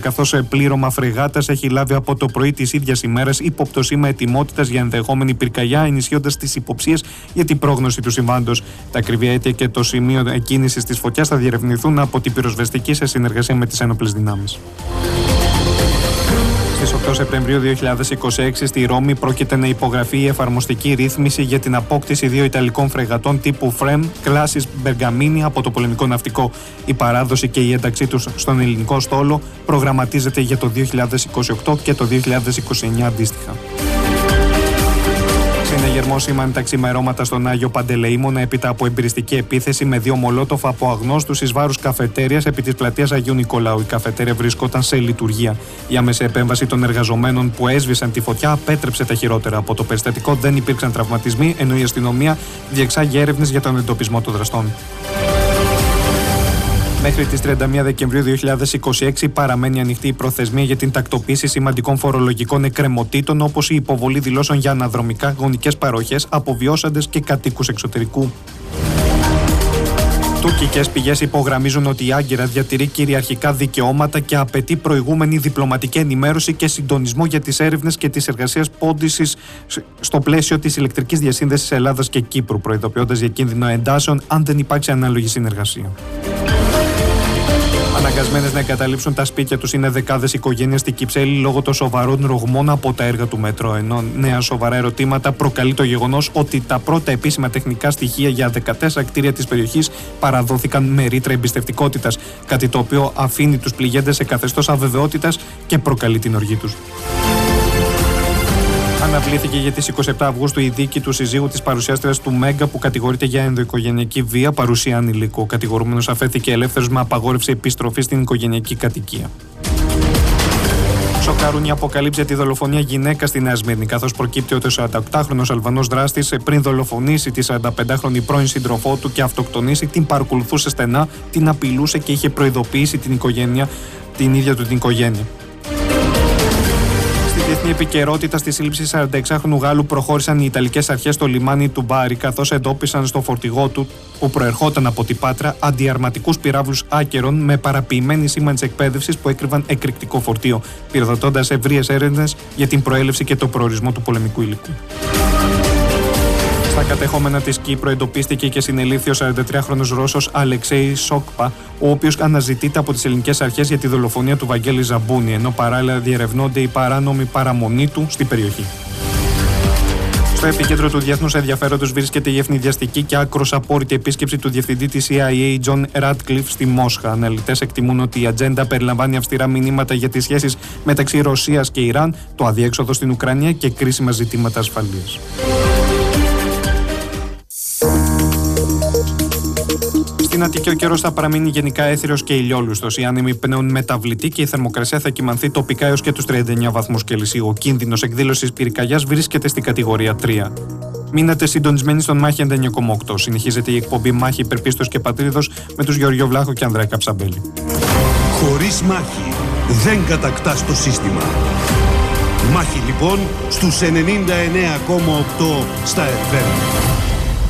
καθώς πλήρωμα φρεγάτας έχει λάβει από το πρωί της ίδιας ημέρας ύποπτο σήμα ετοιμότητας για ενδεχόμενη πυρκαγιά, ενισχύοντας τις υποψίες για την πρόγνωση του συμβάντος. Τα ακριβή αίτια και το σημείο εκκίνησης της φωτιάς θα διερευνηθούν από την πυροσβεστική σε συνεργασία με τις ένοπλες δυνάμεις. Στις 8 Σεπτεμβρίου 2026 στη Ρώμη πρόκειται να υπογραφεί η εφαρμοστική ρύθμιση για την απόκτηση 2 Ιταλικών φρεγατών τύπου FREM κλάσης Μπεργαμίνη από το πολεμικό ναυτικό. Η παράδοση και η ένταξή τους στον ελληνικό στόλο προγραμματίζεται για το 2028 και το 2029 αντίστοιχα. Συνεγερμό σήμανε τα ξημερώματα στον Άγιο Παντελεήμονα έπειτα από εμπειριστική επίθεση με 2 μολότοφ από αγνώστους εις βάρους καφετέριας επί της πλατείας Αγίου Νικολάου. Η καφετέρια βρισκόταν σε λειτουργία. Η άμεση επέμβαση των εργαζομένων που έσβησαν τη φωτιά απέτρεψε τα χειρότερα. Από το περιστατικό δεν υπήρξαν τραυματισμοί, ενώ η αστυνομία διεξάγει έρευνες για τον εντοπισμό των δραστών. Μέχρι τις 31 Δεκεμβρίου 2026 παραμένει ανοιχτή η προθεσμία για την τακτοποίηση σημαντικών φορολογικών εκκρεμωτήτων, όπως η υποβολή δηλώσεων για αναδρομικά γονικές παροχές, αποβιώσαντες και κατοίκους εξωτερικού. Τουρκικές πηγές υπογραμμίζουν ότι η Άγκυρα διατηρεί κυριαρχικά δικαιώματα και απαιτεί προηγούμενη διπλωματική ενημέρωση και συντονισμό για τις έρευνες και τις εργασίες πόντισης στο πλαίσιο της ηλεκτρικής διασύνδεσης Ελλάδας και Κύπρου, προειδοποιώντας για κίνδυνο εντάσεων αν δεν υπάρξει ανάλογη συνεργασία. Αναγκασμένες να εγκαταλείψουν τα σπίτια τους είναι δεκάδες οικογένειες στην Κυψέλη λόγω των σοβαρών ρογμών από τα έργα του μετρό. Ενώ νέα σοβαρά ερωτήματα προκαλεί το γεγονός ότι τα πρώτα επίσημα τεχνικά στοιχεία για 14 κτίρια της περιοχής παραδόθηκαν με ρήτρα εμπιστευτικότητας, κάτι το οποίο αφήνει τους πληγέντες σε καθεστώς αβεβαιότητας και προκαλεί την οργή τους. Αναβλήθηκε για τις 27 Αυγούστου η δίκη του συζύγου της παρουσιάστριας του Μέγκα που κατηγορείται για ενδοοικογενειακή βία παρουσία ανηλίκου. Ο κατηγορούμενος αφέθηκε ελεύθερος με απαγόρευση επιστροφής στην οικογενειακή κατοικία. Σοκάρουν οι αποκαλύψεις για τη δολοφονία γυναίκα στη Νέα Σμύρνη, καθώς προκύπτει ότι ο 48χρονος Αλβανός δράστης πριν δολοφονήσει τη 45χρονη πρώην σύντροφό του και αυτοκτονήσει, την παρακολουθούσε στενά, την απειλούσε και είχε προειδοποιήσει την ίδια του την οικογένεια. Στη διεθνή επικαιρότητα, στη σύλληψη 46χρονου Γάλλου προχώρησαν οι Ιταλικές αρχές στο λιμάνι του Μπάρι, καθώς εντόπισαν στο φορτηγό του, που προερχόταν από την Πάτρα, αντιαρματικούς πυράβλους άκερων με παραποιημένη σήμανση εκπαίδευσης που έκρυβαν εκρηκτικό φορτίο, πυροδοτώντας ευρείες έρευνες για την προέλευση και τον προορισμό του πολεμικού υλικού. Στα κατεχόμενα της Κύπρου εντοπίστηκε και συνελήφθη ο 43χρονος Ρώσος Αλεξέη Σόκπα, ο οποίος αναζητείται από τις ελληνικές αρχές για τη δολοφονία του Βαγγέλη Ζαμπούνη, ενώ παράλληλα διερευνώνται η παράνομη παραμονή του στην περιοχή. Στο επίκεντρο του διεθνούς ενδιαφέροντος βρίσκεται η ευνηδιαστική και άκρως απόρριτη επίσκεψη του διευθυντή της CIA, John Ratcliffe, στη Μόσχα. Αναλυτές εκτιμούν ότι η ατζέντα περιλαμβάνει αυστηρά μηνύματα για τις σχέσεις μεταξύ Ρωσίας και Ιράν, το αδιέξοδο στην Ουκρανία και κρίσιμα ζητήματα ασφαλείας. Στην Αττική ο καιρός θα παραμείνει γενικά έθριος και ηλιόλουστος. Οι άνεμοι πνέουν μεταβλητοί και η θερμοκρασία θα κυμανθεί τοπικά έως και τους 39 βαθμούς Κελσίου. Ο κίνδυνος εκδήλωσης πυρκαγιάς βρίσκεται στην κατηγορία 3. Μείνατε συντονισμένοι στον Μάχη 99,8. Συνεχίζεται η εκπομπή Μάχη Υπερπίστος και Πατρίδος με τους Γεωργιο Βλάχο και Ανδρέα Καψαμπέλη. Χωρίς μάχη δεν κατακτάς το σύστημα. Μάχη λοιπόν στους 99,8 στα FM.